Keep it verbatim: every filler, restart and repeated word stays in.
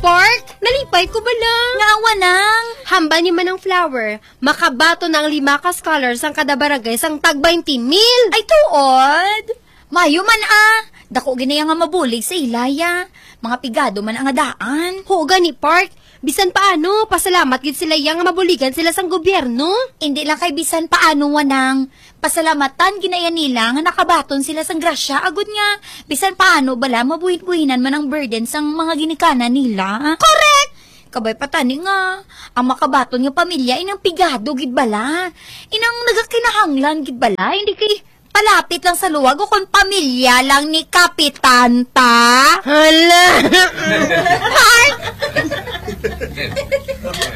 Park, nalipay ko ba lang? Ngawa nang. Hamba ni man ang flower, makabato ng lima ka scholars ang kada barangay sang tag twenty mil. Ay tuod. Mayo man ah. Dako ginaya nga mabulig sa ilaya. Mga pigado man ang adaan. Huga ni Park, bisan paano, pasalamat gid sila yang nga mabuligan sila sang gobyerno. Hindi lang kay bisan paano wanang. Pasalamatan ginaya nila nga nakabaton sila sang grasya. Agud nga, bisan paano bala mabuhin-buhinan man ang burden sang mga ginikanan nila. Correct! Kabay patani nga, ang makabaton nga pamilya inang pigado gid bala. Inang nagakinahanglan gid bala, hindi kay palapit lang sa luwag o kung pamilya lang ni Kapitan ta. Hala! Park!